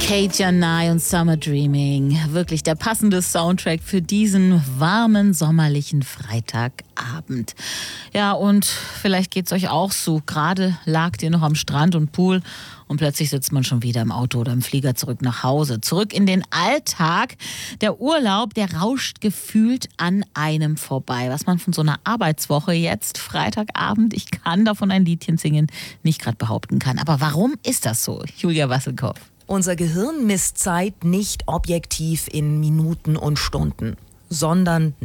Kate Janai und Summer Dreaming. Wirklich der passende Soundtrack für diesen warmen, sommerlichen Freitagabend. Ja, und vielleicht geht's euch auch so. Gerade lagt ihr noch am Strand und Pool und plötzlich sitzt man schon wieder im Auto oder im Flieger zurück nach Hause. Zurück in den Alltag. Der Urlaub, der rauscht gefühlt an einem vorbei. Was man von so einer Arbeitswoche jetzt, Freitagabend, ich kann davon ein Liedchen singen, nicht gerade behaupten kann. Aber warum ist das so? Julia Wasselkow. Unser Gehirn misst Zeit nicht objektiv in Minuten und Stunden, sondern